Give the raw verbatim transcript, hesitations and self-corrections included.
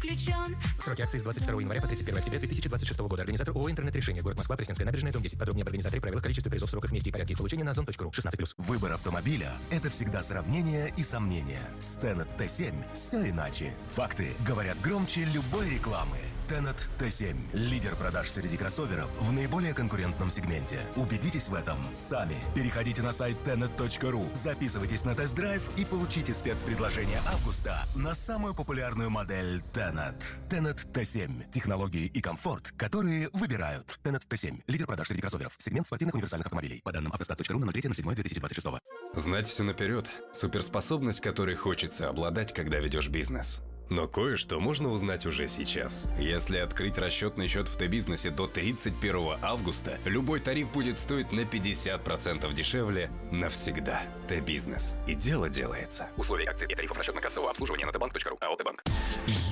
включен. Сроки акции с двадцать второго января по тридцать первое октября две тысячи двадцать шестого года. Организатор ООО «Интернет-решение». Город Москва, Пресненская набережная, дом десять. Подробнее об организаторе, правилах, количестве призов, сроках, месте и порядке их получения на озон точка ру. шестнадцать плюс. Выбор автомобиля – это всегда сравнение и сомнения. С Tenet Т семь все иначе. Факты говорят громче любой рекламы. Tenet Т семь – лидер продаж среди кроссоверов в наиболее конкурентном сегменте. Убедитесь в этом сами. Переходите на сайт тенет точка ру, записывайтесь на тест-драйв и получите спецпредложение августа на самую популярную модель Tenet. Tenet Т семь – технологии и комфорт, которые выбирают. Tenet Т семь – лидер продаж среди кроссоверов. Сегмент спортивных универсальных автомобилей. По данным автостат точка ру на ноль три ноль семь две тысячи двадцать шестого. Знать все наперед – суперспособность, которой хочется обладать, когда ведешь бизнес. Но кое-что можно узнать уже сейчас. Если открыть расчетный счет в Т-бизнесе до тридцать первого августа, любой тариф будет стоить на пятьдесят процентов дешевле навсегда. Т-бизнес. И дело делается. Условия акций и тарифов расчетно-кассового обслуживания на тэ банк точка ру. АО «Т-банк».